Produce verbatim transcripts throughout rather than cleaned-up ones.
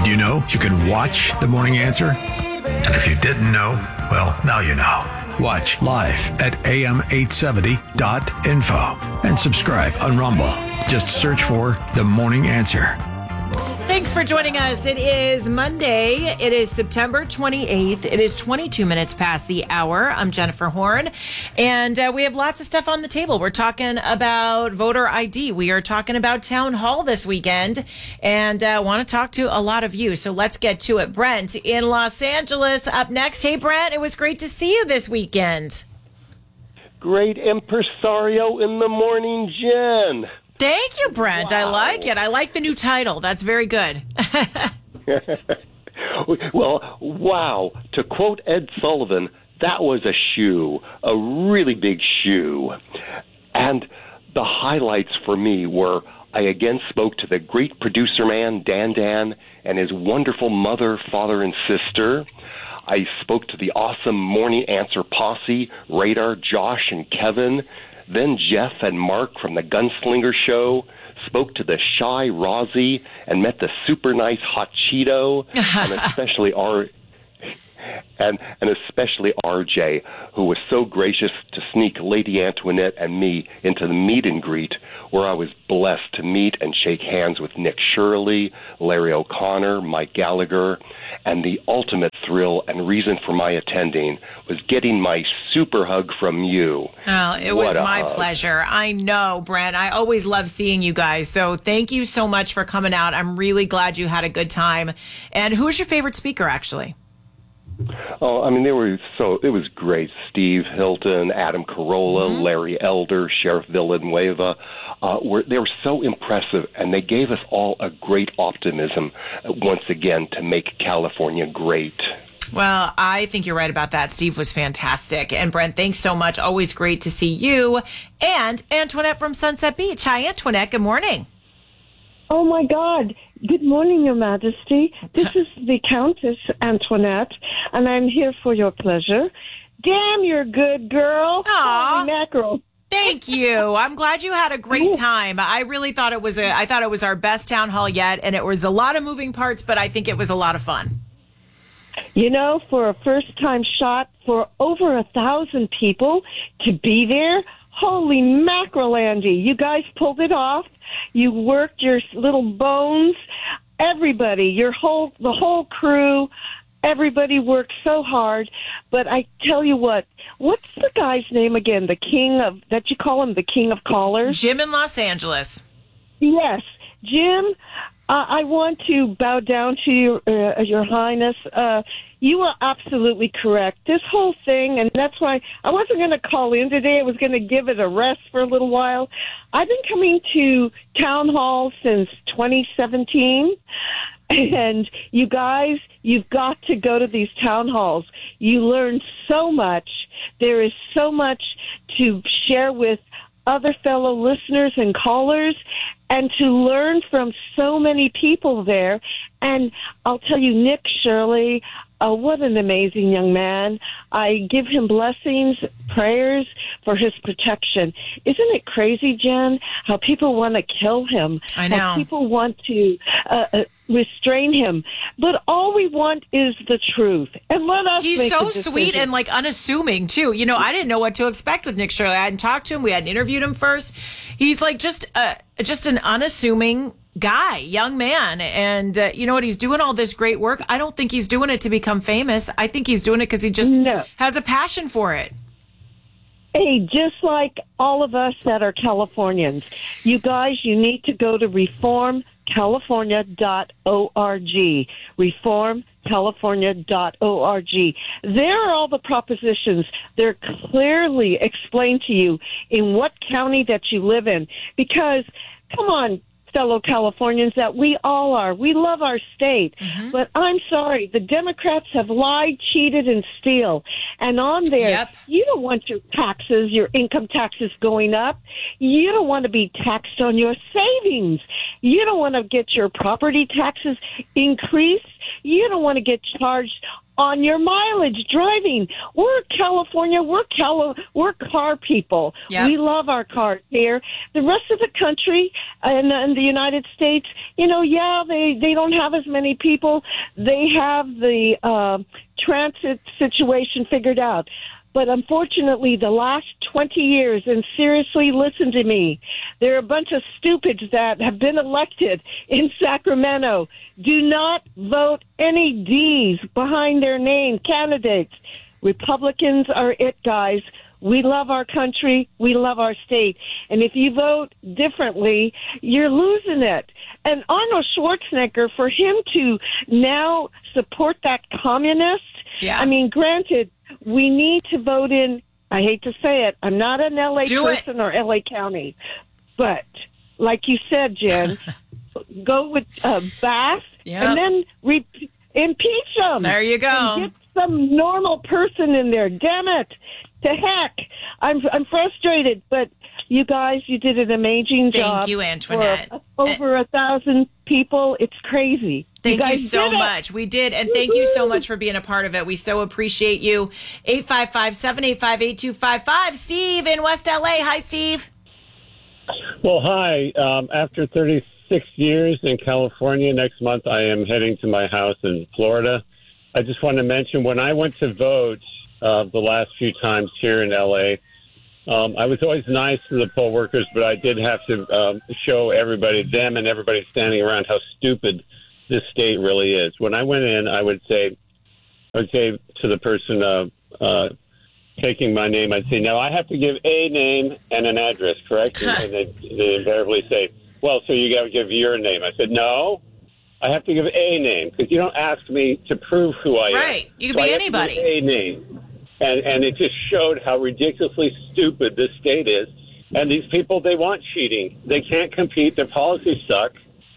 Did you know you can watch The Morning Answer? And if you didn't know, well, now you know. Watch live at a m eight seventy dot info and subscribe on Rumble. Just search for The Morning Answer. Thanks for joining us. It is Monday. It is September twenty-eighth. It is twenty-two minutes past the hour. I'm Jennifer Horn, and uh, we have lots of stuff on the table. We're talking about voter I D. We are talking about Town Hall this weekend, and uh, want to talk to a lot of you. So let's get to it. Brent in Los Angeles up next. Hey, Brent, it was great to see you this weekend. Great impresario in the morning, Jen. Thank you, Brent. Wow. I like it. I like the new title. That's very good. Well, wow. To quote Ed Sullivan, that was a shoe, a really big shoe. And the highlights for me were I again spoke to the great producer man, Dan Dan, and his wonderful mother, father, and sister. I spoke to the awesome Morning Answer posse, Radar, Josh, and Kevin. Then Jeff and Mark from the Gunslinger Show spoke to the shy Rozzy and met the super nice Hot Cheeto, and especially R and and especially R J, who was so gracious to sneak Lady Antoinette and me into the meet and greet, where I was blessed to meet and shake hands with Nick Shirley, Larry O'Connor, Mike Gallagher, and the ultimate thrill and reason for my attending was getting my super hug from you. Oh, it What was a my hug. pleasure. I know, Brent. I always love seeing you guys. So thank you so much for coming out. I'm really glad you had a good time. And who's your favorite speaker, actually? Oh, I mean, they were so, it was great. Steve Hilton, Adam Carolla, Mm-hmm. Larry Elder, Sheriff Villanueva, uh, were, they were so impressive, and they gave us all a great optimism, uh, once again, to make California great. Well, I think you're right about that. Steve was fantastic. And Brent, thanks so much. Always great to see you. And Antoinette from Sunset Beach. Hi, Antoinette. Good morning. Oh, my God. Good morning, Your Majesty. This is the Countess Antoinette, and I'm here for your pleasure. Damn, you're a good girl. Aw. Holy mackerel. Thank you. I'm glad you had a great time. I really thought it was a, I thought it was our best town hall yet, and it was a lot of moving parts, but I think it was a lot of fun. You know, for a first-time shot for over a thousand people to be there, holy mackerel, Andy. You guys pulled it off. You worked your little bones. Everybody, your whole, the whole crew, everybody worked so hard. But I tell you what, what's the guy's name again? The king of, that you call him the king of callers? Jim in Los Angeles. Yes. Jim, uh, I want to bow down to your, uh, your highness. Uh, you are absolutely correct. This whole thing, and that's why I wasn't going to call in today. I was going to give it a rest for a little while. I've been coming to town hall since twenty seventeen. And you guys, you've got to go to these town halls. You learn so much. There is so much to share with other fellow listeners and callers, and to learn from so many people there. And I'll tell you, Nick Shirley, uh, what an amazing young man. I give him blessings, prayers for his protection. Isn't it crazy, Jen, how people want to kill him? I know. How people want to uh, uh, restrain him. But all we want is the truth. And let us He's make so a sweet decision. and like unassuming too. You know, I didn't know what to expect with Nick Shirley. I hadn't talked to him. We hadn't interviewed him first. He's like just uh, just an unassuming guy, young man. And uh, you know what? He's doing all this great work. I don't think he's doing it to become famous. I think he's doing it because he just No. has a passion for it. Hey, just like all of us that are Californians, you guys, you need to go to reform california dot org. reform california dot org. There are all the propositions. They're clearly explained to you in what county that you live in. Because, come on, fellow Californians, that we all are. We love our state. Mm-hmm. But I'm sorry, the Democrats have lied, cheated, and steal. And on there, Yep. you don't want your taxes, your income taxes going up. You don't want to be taxed on your savings. You don't want to get your property taxes increased. You don't want to get charged on your mileage driving. We're California. We're Cali- We're car people. Yep. We love our cars here. The rest of the country and, and the United States, you know, yeah, they, they don't have as many people. They have the uh, transit situation figured out. But unfortunately, the last twenty years, and seriously, listen to me, there are a bunch of stupids that have been elected in Sacramento. Do not vote any D's behind their name candidates. Republicans are it, guys. We love our country. We love our state. And if you vote differently, you're losing it. And Arnold Schwarzenegger, for him to now support that communist, yeah. I mean, granted, we need to vote in, I hate to say it, I'm not an L A Do person it. or L A County, but like you said, Jen, go with uh, Bass Yep. and then re- impeach them. There you go. And get some normal person in there. Damn it. To heck. I'm I'm frustrated, but you guys, you did an amazing Thank job. you, Antoinette. For over a thousand people. It's crazy. Thank you, you so much. We did. And thank you so much for being a part of it. We so appreciate you. eight five five, seven eight five, eight two five five. Steve in West L A. Hi, Steve. Well, hi. Um, after thirty-six years in California, next month I am heading to my house in Florida. I just want to mention when I went to vote uh, the last few times here in L A, um, I was always nice to the poll workers, but I did have to um, show everybody, them and everybody standing around, how stupid this state really is. When I went in, I would say, I would say to the person uh, uh, taking my name, I'd say, now I have to give a name and an address, correct? and and they, they invariably say, well, so you got to give your name. I said, no, I have to give a name because you don't ask me to prove who I am. Right. You can so be I have anybody. To give a name. And, and it just showed how ridiculously stupid this state is. And these people, they want cheating. They can't compete. Their policies suck.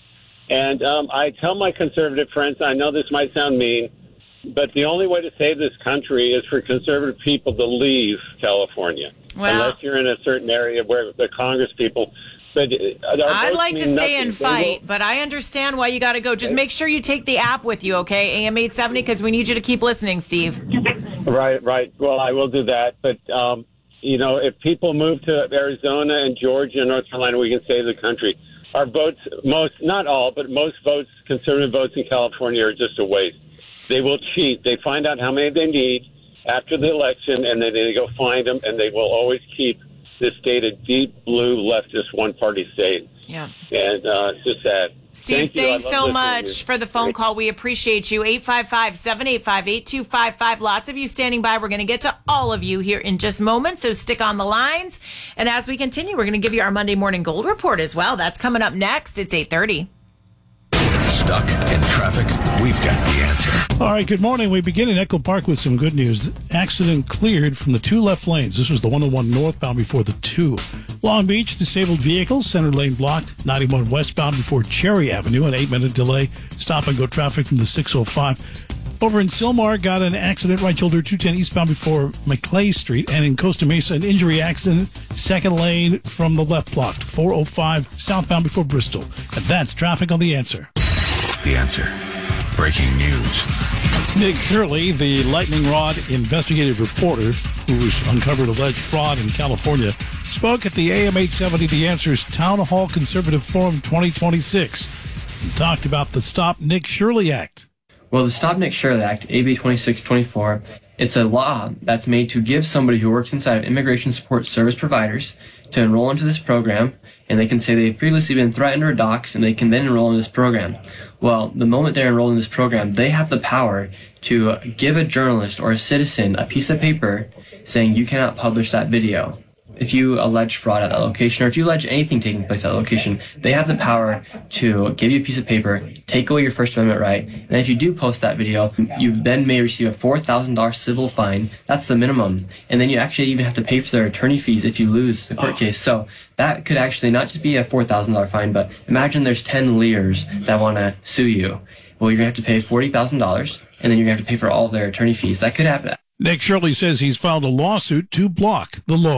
And um, I tell my conservative friends, I know this might sound mean, but the only way to save this country is for conservative people to leave California. Well, unless you're in a certain area where the Congress people... But I'd like to stay nothing. and fight, but I understand why you got to go. Just make sure you take the app with you, okay? A M eight seventy, because we need you to keep listening, Steve. Right, right. Well, I will do that. But, um, you know, if people move to Arizona and Georgia and North Carolina, we can save the country. Our votes, most, not all, but most votes, conservative votes in California are just a waste. They will cheat. They find out how many they need after the election, and then they go find them, and they will always keep this state a deep blue leftist one-party state. Yeah. And uh, it's just sad. Steve, Thank you. thanks I love so listening to much you. for the phone call. We appreciate you. eight five five, seven eight five, eight two five five. Lots of you standing by. We're going to get to all of you here in just moments, so stick on the lines. And as we continue, we're going to give you our Monday Morning Gold Report as well. That's coming up next. It's eight thirty. Stuck in traffic? We've got the answer. All right, good morning. We begin in Echo Park with some good news. Accident cleared from the two left lanes. This was the one oh one northbound before the two. Long Beach, disabled vehicles, center lane blocked. ninety-one westbound before Cherry Avenue, an eight-minute delay. Stop and go traffic from the six oh five. Over in Sylmar, got an accident, right shoulder two ten eastbound before McClay Street. And in Costa Mesa, an injury accident, second lane from the left blocked. four oh five southbound before Bristol. And that's traffic on The Answer. The Answer. Breaking news. Nick Shirley, the lightning rod investigative reporter who's uncovered alleged fraud in California, spoke at the A M eight seventy The Answer's Town Hall Conservative Forum twenty twenty-six and talked about the Stop Nick Shirley Act. Well, the Stop Nick Shirley Act, A B twenty-six twenty-four, it's a law that's made to give somebody who works inside of immigration support service providers to enroll into this program, and they can say they've previously been threatened or doxxed, and they can then enroll in this program. Well, the moment they're enrolled in this program, they have the power to give a journalist or a citizen a piece of paper saying you cannot publish that video. If you allege fraud at that location, or if you allege anything taking place at that location, they have the power to give you a piece of paper, take away your First Amendment right, and if you do post that video, you then may receive a four thousand dollars civil fine. That's the minimum. And then you actually even have to pay for their attorney fees if you lose the court case. So that could actually not just be a four thousand dollars fine, but imagine there's ten Lears that want to sue you. Well, you're going to have to pay forty thousand dollars, and then you're going to have to pay for all their attorney fees. That could happen. Nick Shirley says he's filed a lawsuit to block the law.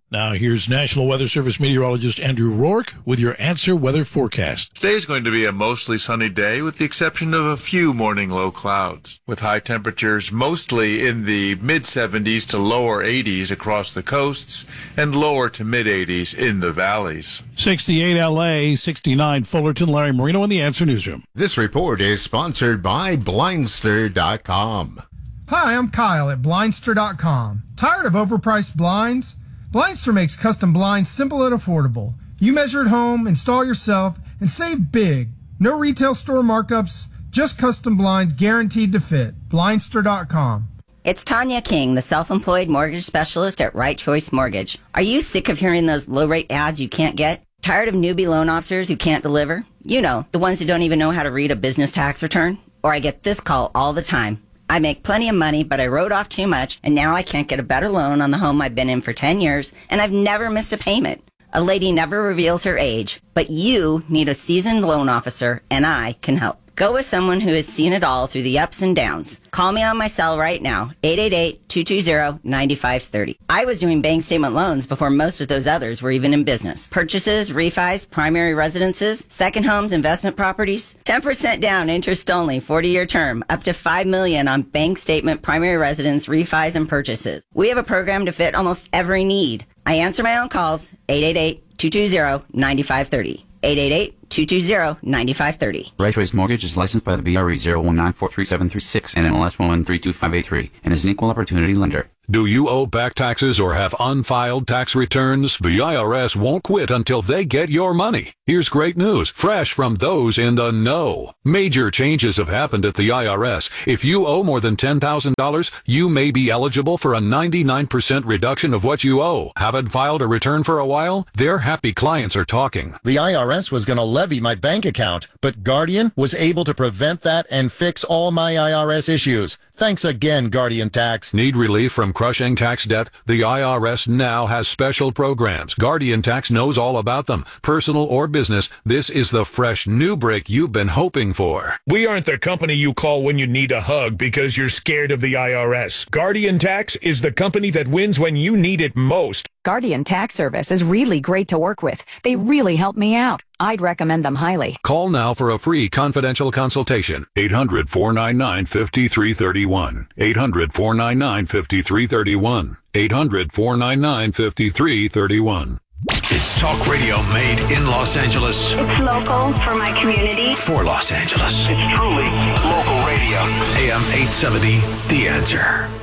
Now here's National Weather Service meteorologist Andrew Rourke with your Answer Weather forecast. Today's going to be a mostly sunny day with the exception of a few morning low clouds, with high temperatures mostly in the mid seventies to lower eighties across the coasts and lower to mid eighties in the valleys. sixty-eight L A, sixty-nine Fullerton. Larry Marino in the Answer Newsroom. This report is sponsored by Blindster dot com. Hi, I'm Kyle at Blindster dot com. Tired of overpriced blinds? Blindster makes custom blinds simple and affordable. You measure at home, install yourself, and save big. No retail store markups, just custom blinds guaranteed to fit. Blindster dot com. It's Tanya King, the self-employed mortgage specialist at Right Choice Mortgage. Are you sick of hearing those low-rate ads you can't get? Tired of newbie loan officers who can't deliver? You know, the ones who don't even know how to read a business tax return? Or I get this call all the time. I make plenty of money, but I wrote off too much, and now I can't get a better loan on the home I've been in for ten years, and I've never missed a payment. A lady never reveals her age, but you need a seasoned loan officer, and I can help. Go with someone who has seen it all through the ups and downs. Call me on my cell right now, eight eight eight, two two zero, nine five three zero. I was doing bank statement loans before most of those others were even in business. Purchases, refis, primary residences, second homes, investment properties. ten percent down, interest only, forty-year term, up to five million dollars on bank statement, primary residence, refis, and purchases. We have a program to fit almost every need. I answer my own calls, eight eight eight, two two zero, nine five three zero. eight eight eight, two two zero, nine five three zero. Right Choice Mortgage is licensed by the B R E zero one nine four three seven three six and N M L S one one three two five eight three and is an equal opportunity lender. Do you owe back taxes or have unfiled tax returns? The I R S won't quit until they get your money. Here's great news, fresh from those in the know. Major changes have happened at the I R S. If you owe more than ten thousand dollars, you may be eligible for a ninety-nine percent reduction of what you owe. Haven't filed a return for a while? Their happy clients are talking. The I R S was going to levy my bank account, but Guardian was able to prevent that and fix all my I R S issues. Thanks again, Guardian Tax. Need relief from crushing tax debt? The I R S now has special programs. Guardian Tax knows all about them. Personal or business, this is the fresh new break you've been hoping for. We aren't the company you call when you need a hug because you're scared of the I R S. Guardian Tax is the company that wins when you need it most. Guardian Tax Service is really great to work with. They really help me out. I'd recommend them highly. Call now for a free confidential consultation. eight hundred, four nine nine, five three three one. eight hundred, four nine nine, five three three one. eight hundred, four nine nine, five three three one. It's talk radio made in Los Angeles. It's local for my community. For Los Angeles. It's truly local radio. A M eight seventy, The Answer.